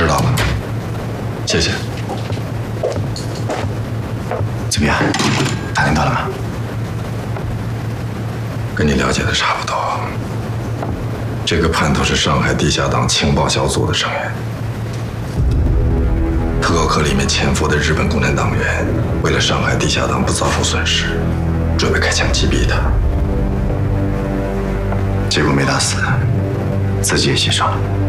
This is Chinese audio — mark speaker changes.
Speaker 1: 知道了，谢谢。
Speaker 2: 怎么样？打听到了吗？
Speaker 1: 跟你了解的差不多。这个叛徒是上海地下党情报小组的成员。特高课里面潜伏的日本共产党员，为了上海地下党不遭受损失，准备开枪击毙他。
Speaker 2: 结果没打死，自己也牺牲了。